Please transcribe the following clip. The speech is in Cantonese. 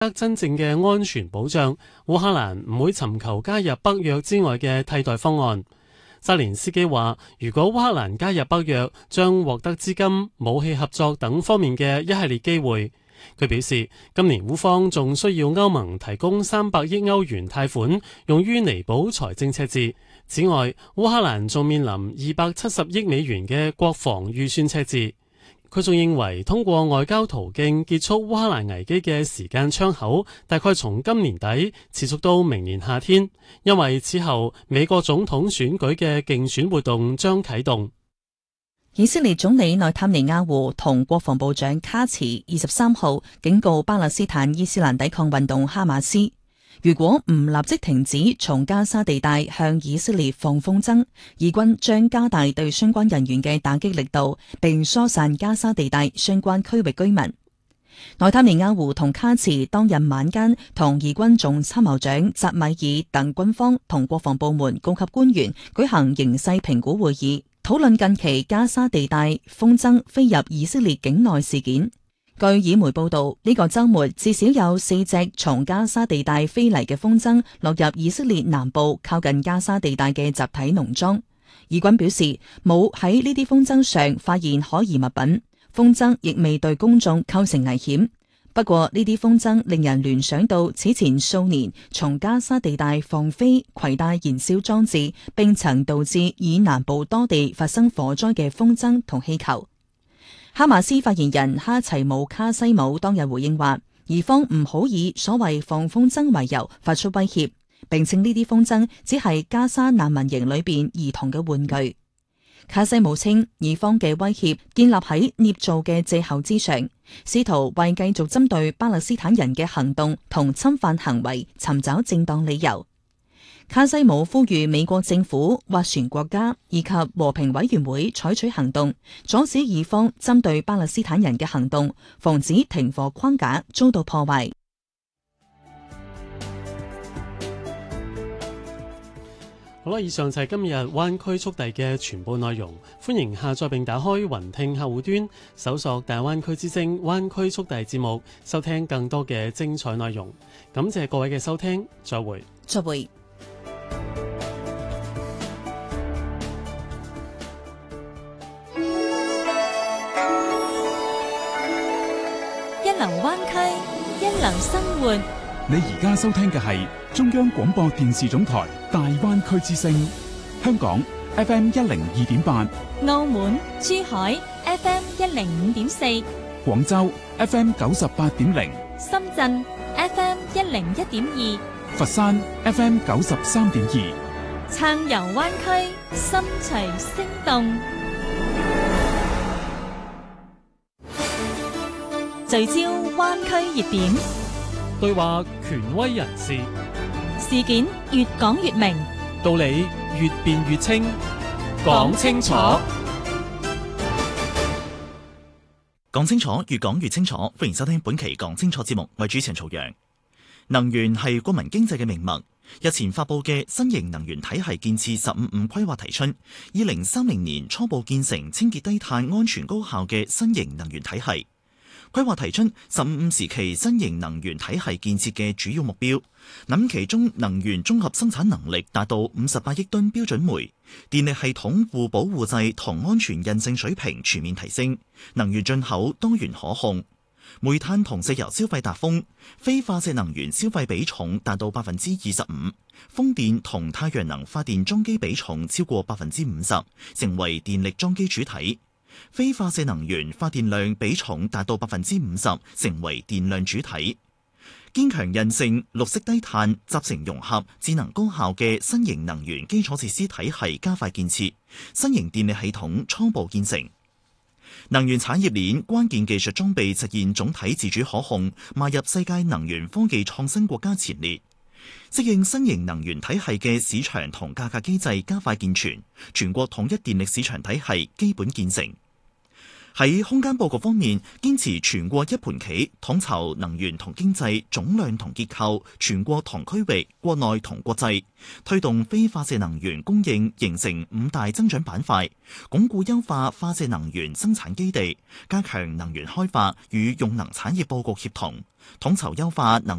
得真正嘅安全保障，烏克蘭唔會尋求加入北約之外嘅替代方案。澤連斯基話，如果烏克蘭加入北約，將獲得資金、武器合作等方面嘅一系列機會。佢表示，今年烏方仲需要歐盟提供300億歐元貸款，用於彌補財政赤字。此外，烏克蘭仲面臨270億美元嘅國防預算赤字。佢仲認為，通過外交途徑結束烏克蘭危機嘅時間窗口，大概從今年底持續到明年夏天，因為此後美國總統選舉嘅競選活動將啟動。 以色列總理內塔尼亞胡同國防部長卡茨23號警告巴勒斯坦伊斯蘭抵抗運動哈馬斯，如果唔立即停止從加沙地帶向以色列放風箏，以軍將加大對相關人員嘅打擊力度，並疏散加沙地帶相關區域居民。內塔尼亞胡同卡茨當日晚間同以軍總參謀長扎米爾等軍方同國防部門高級官員舉行形勢評估會議，討論近期加沙地帶風箏飛入以色列境內事件。據以媒報道，呢個週末至少有4隻從加沙地帶飛嚟嘅風箏落入以色列南部靠近加沙地帶嘅集體農莊。以軍表示冇喺呢啲風箏上發現可疑物品，風箏亦未對公眾構成危險。不過呢啲風箏令人聯想到此前數年從加沙地帶放飛攜帶燃燒裝置，並曾導致以南部多地發生火災嘅風箏同氣球。哈馬斯發言人哈齊姆卡西姆當日回應話，以方唔好以所謂放風箏為由發出威脅，並稱呢啲風箏只係加沙難民營裏邊兒童嘅玩具。卡西姆稱，以方嘅威脅建立喺捏造嘅藉口之上，試圖為繼續針對巴勒斯坦人嘅行動同侵犯行為尋找正當理由。卡西姆呼籲美國政府、斡旋國家以及和平委員會採取行動，阻止以方針對巴勒斯坦人嘅行動，防止停火框架遭到破壞。 好啦，以上就係今日灣區速遞嘅全部內容。歡迎下載並打開雲聽客戶端，搜索大灣區之聲灣區速遞節目，收聽更多嘅精彩內容。感謝各位嘅收聽，再會。 再會。 一流灣區，一流生活。 你而家收聽嘅係中央廣播電視總台大灣區之聲，香港 FM 102.8， 澳門、珠海 FM 105.4， 廣州 FM 98.0， 深圳 FM 101.2， 佛山 FM 93.2。 撐遊灣區，心隨聲動。聚焦灣區熱點， 對話權威人士， 事件越講越明， 道理越辯越清，講清楚。 講清楚，越講越清楚。歡迎收聽本期講清楚節目，我係主持人曹陽。能源係國民經濟嘅命脈。日前發佈嘅新型能源體系建設15+5規劃提出，2030年初步建成清潔低碳、安全高效嘅新型能源體系。規劃提出15+5時期新型能源體系建設嘅主要目標，諗其中能源綜合生產能力達到58億噸標準煤，電力系統互保互濟同安全韌性水平全面提升，能源進口多元可控。煤炭同石油消費達峰，非化石能源消費比重達到25%，風電同太陽能發電裝機比重超過50%，成為電力裝機主體；非化石能源發電量比重達到50%，成為電量主體。堅強韌性、綠色低碳、集成融合、智能高效嘅新型能源基礎設施體系加快建設，新型電力系統初步建成。能源產業鏈關鍵技術裝備實現總體自主可控，邁入世界能源科技創新國家前列。適應新型能源體系嘅市場同價格機制加快健全，全國統一電力市場體系基本建成。 喺空間佈局方面，堅持全過一盤棋，統籌能源同經濟總量同結構，全過同區域、國內同國際，推動非化石能源供應形成5大增長板塊，鞏固優化化石能源生產基地，加強能源開發與用能產業佈局協同，統籌優化能